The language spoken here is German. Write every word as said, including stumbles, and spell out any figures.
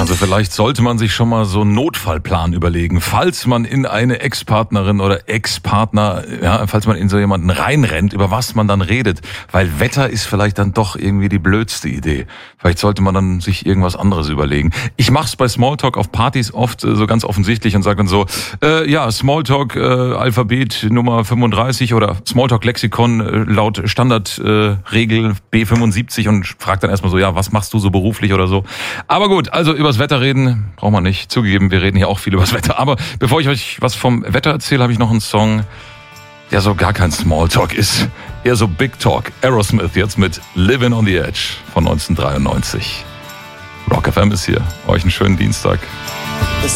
Also vielleicht sollte man sich schon mal so einen Notfallplan überlegen, falls man in eine Ex-Partnerin oder Ex-Partner, ja, falls man in so jemanden reinrennt, über was man dann redet. Weil Wetter ist vielleicht dann doch irgendwie die blödste Idee. Vielleicht sollte man dann sich irgendwas anderes überlegen. Ich mach's bei Smalltalk auf Partys oft äh, so ganz offensichtlich und sage dann so, äh, ja, Smalltalk, äh, Alphabet Nummer fünfunddreißig oder Smalltalk-Lexikon äh, laut Standardregel äh, B fünfundsiebzig und frag dann erstmal so, ja, was machst du so beruflich oder so. Aber gut, also übers Wetter reden braucht man nicht. Zugegeben, wir reden hier auch viel übers Wetter. Aber bevor ich euch was vom Wetter erzähle, habe ich noch einen Song, der so gar kein Smalltalk ist. Eher so Big Talk. Aerosmith jetzt mit Living on the Edge von neunzehnhundertdreiundneunzig. Rock F M ist hier. Euch einen schönen Dienstag.